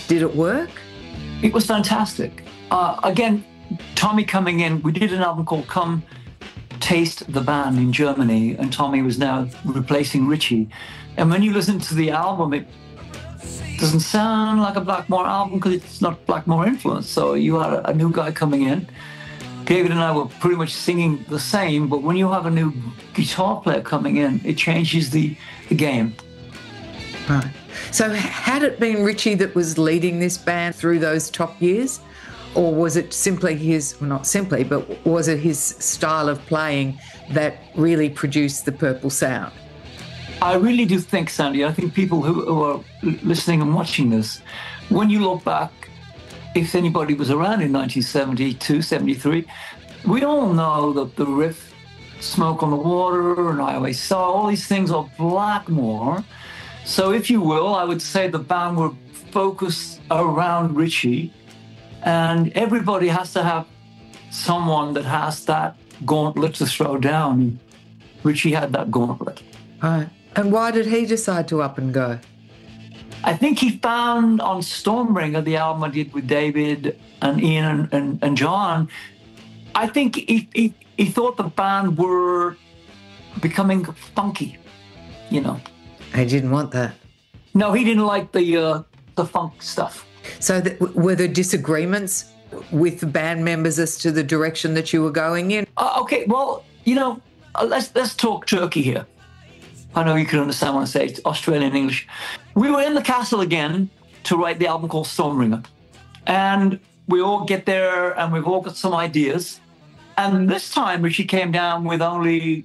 Did it work? It was fantastic. Again, Tommy coming in, we did an album called Come Taste the Band in Germany, and Tommy was now replacing Richie. And when you listen to the album, it doesn't sound like a Blackmore album because it's not Blackmore influenced. So you had a new guy coming in. David and I were pretty much singing the same, but when you have a new guitar player coming in, it changes the game. Right. So had it been Richie that was leading this band through those top years? Or was it simply not simply, but was it his style of playing that really produced the Purple sound? I really do think, Sandy, I think people who are listening and watching this, when you look back, if anybody was around in 1972, 73, we all know that the riff, Smoke on the Water and I Always Saw, all these things are Blackmore. So if you will, I would say the band were focused around Richie, and everybody has to have someone that has that gauntlet to throw down. Richie had that gauntlet. Right. And why did he decide to up and go? I think he found on Stormbringer, the album I did with David and Ian and John, I think he thought the band were becoming funky, you know. He didn't want that. No, he didn't like the funk stuff. So were there disagreements with the band members as to the direction that you were going in? Okay, well, you know, let's talk Turkey here. I know you can understand when I say it's Australian English. We were in the castle again to write the album called Stormbringer. And we all get there and we've all got some ideas. And this time Richie came down with only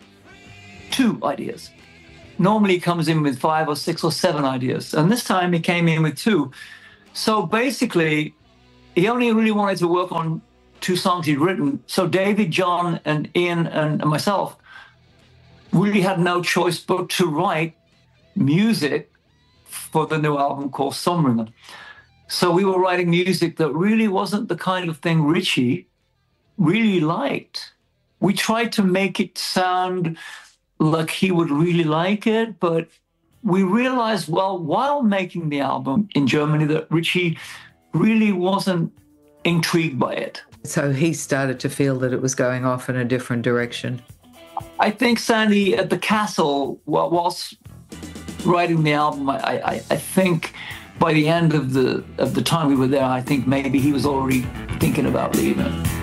2 ideas. Normally he comes in with 5 or 6 or 7 ideas. And this time he came in with 2. So basically, he only really wanted to work on 2 songs he'd written. So David, John, and Ian and myself really had no choice but to write music for the new album called Stormbringer. So we were writing music that really wasn't the kind of thing Richie really liked. We tried to make it sound like he would really like it, but we realized, well, while making the album in Germany, that Richie really wasn't intrigued by it. So he started to feel that it was going off in a different direction. I think, Sandy, at the castle, whilst writing the album, I think by the end of the time we were there, I think maybe he was already thinking about leaving.